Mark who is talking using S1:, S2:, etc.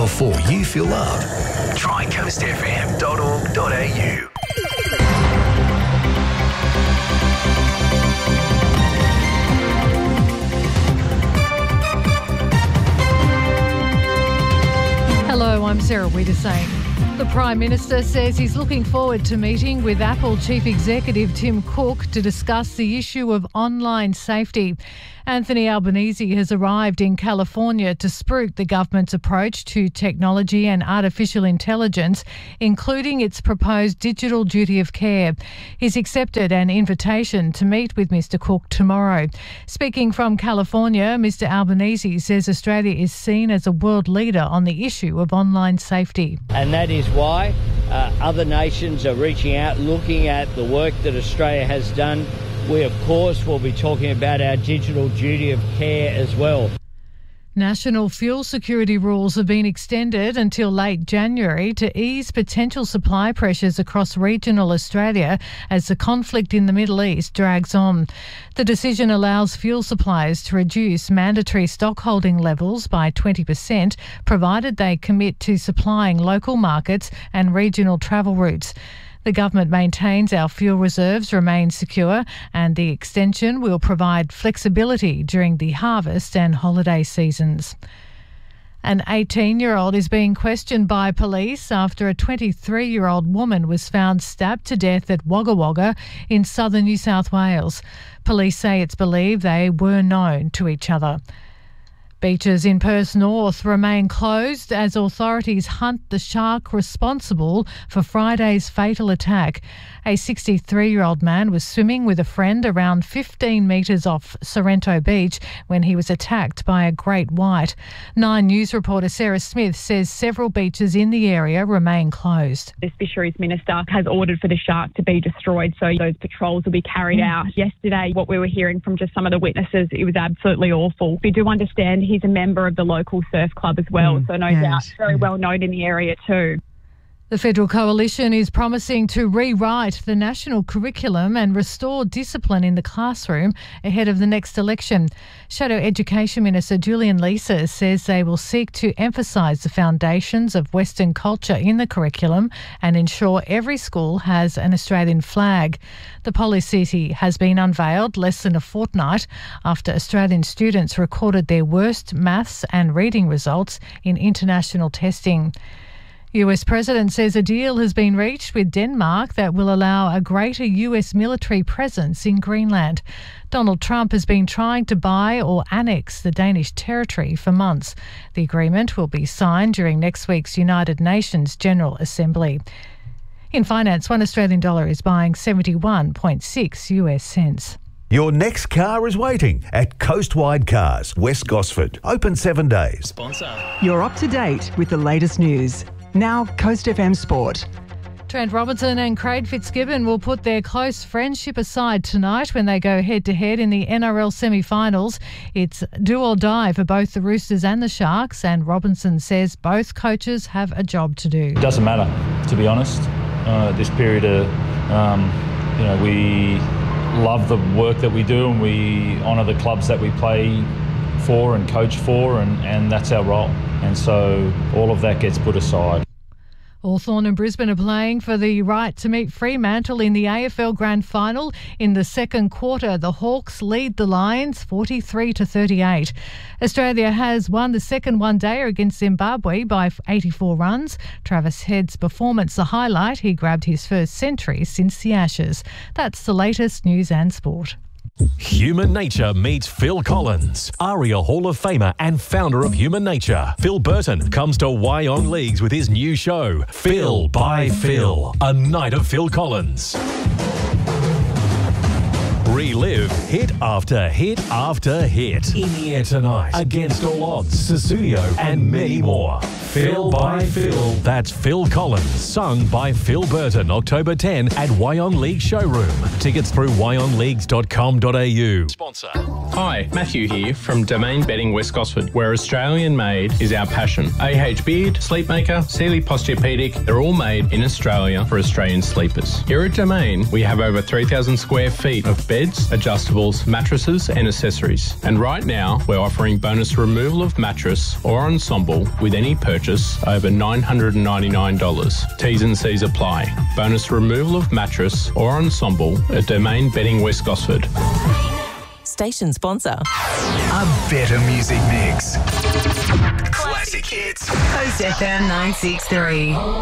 S1: before you feel loved. Try coastfm.org.au.
S2: Hello, I'm Sarah Wiedersame. The Prime Minister says he's looking forward to meeting with Apple Chief Executive Tim Cook to discuss the issue of online safety. Anthony Albanese has arrived in California to spruik the government's approach to technology and artificial intelligence, including its proposed digital duty of care. He's accepted an invitation to meet with Mr Cook tomorrow. Speaking from California, Mr Albanese says Australia is seen as a world leader on the issue of online safety.
S3: And that is why other nations are reaching out, looking at the work that Australia has done. We, of course, will be talking about our digital duty of care as well.
S2: National fuel security rules have been extended until late January to ease potential supply pressures across regional Australia as the conflict in the Middle East drags on. The decision allows fuel suppliers to reduce mandatory stockholding levels by 20%, provided they commit to supplying local markets and regional travel routes. The government maintains our fuel reserves remain secure, and the extension will provide flexibility during the harvest and holiday seasons. An 18-year-old is being questioned by police after a 23-year-old woman was found stabbed to death at Wagga Wagga in southern New South Wales. Police say it's believed they were known to each other. Beaches in Perth North remain closed as authorities hunt the shark responsible for Friday's fatal attack. A 63-year-old man was swimming with a friend around 15 metres off Sorrento Beach when he was attacked by a great white. 9 News reporter Sarah Smith says several beaches in the area remain closed.
S4: The Fisheries Minister has ordered for the shark to be destroyed, so those patrols will be carried out. Yesterday, what we were hearing from just some of the witnesses, it was absolutely awful. We do understand he's a member of the local surf club as well, so no doubt very well known in the area too.
S2: The Federal Coalition is promising to rewrite the national curriculum and restore discipline in the classroom ahead of the next election. Shadow Education Minister Julian Leeser says they will seek to emphasise the foundations of Western culture in the curriculum and ensure every school has an Australian flag. The policy has been unveiled less than a fortnight after Australian students recorded their worst maths and reading results in international testing. US President says a deal has been reached with Denmark that will allow a greater US military presence in Greenland. Donald Trump has been trying to buy or annex the Danish territory for months. The agreement will be signed during next week's United Nations General Assembly. In finance, $1 Australian is buying 71.6 US cents.
S5: Your next car is waiting at Coastwide Cars, West Gosford. Open 7 days.
S6: Sponsor.
S7: You're up to date with the latest news. Now, Coast FM Sport.
S2: Trent Robinson and Craig Fitzgibbon will put their close friendship aside tonight when they go head-to-head in the NRL semi-finals. It's do or die for both the Roosters and the Sharks, and Robinson says both coaches have a job to do.
S6: It doesn't matter, to be honest. This period, we love the work that we do, and we honour the clubs that we play for and coach for, and that's our role. And so all of that gets put aside.
S2: Hawthorn and Brisbane are playing for the right to meet Fremantle in the AFL Grand Final. In the second quarter, the Hawks lead the Lions 43-38. Australia has won the second one-dayer against Zimbabwe by 84 runs. Travis Head's performance the highlight. He grabbed his first century since the Ashes. That's the latest news and sport.
S8: Human Nature meets Phil Collins, ARIA Hall of Famer and founder of Human Nature. Phil Burton comes to Wyong Leagues with his new show, Phil by Phil, a night of Phil Collins. Relive hit after hit after hit. In the air tonight, Against All Odds, Susudio, and many more. Phil by Phil. That's Phil Collins, sung by Phil Burton, October 10 at Wyong League Showroom. Tickets through wyongleagues.com.au. Sponsor.
S9: Hi, Matthew here from Domain Bedding West Gosford, where Australian made is our passion. AH Beard, Sleepmaker, Sealy Posturepedic, they're all made in Australia for Australian sleepers. Here at Domain, we have over 3,000 square feet of beds, adjustables, mattresses and accessories. And right now, we're offering bonus removal of mattress or ensemble with any purchase over $999. T's and C's apply. Bonus removal of mattress or ensemble at Domain Bedding West Gosford.
S10: Station sponsor.
S1: A better music mix. Classic hits.
S10: Coast FM 963.